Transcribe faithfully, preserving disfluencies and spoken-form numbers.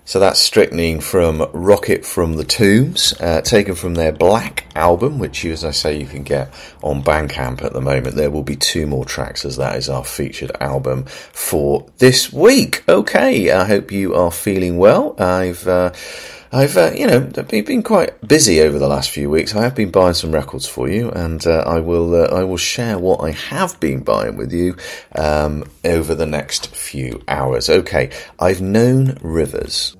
So that's Strychnine from Rocket from the Tombs, uh, taken from their Black album, which, as I say, you can get on Bandcamp at the moment. There will be two more tracks, as that is our featured album for this week. Okay, I hope you are feeling well. I've... Uh, I've, uh, you know, been quite busy over the last few weeks. I have been buying some records for you, and uh, I will, uh, I will share what I have been buying with you um, over the next few hours. Okay, I've known Rivers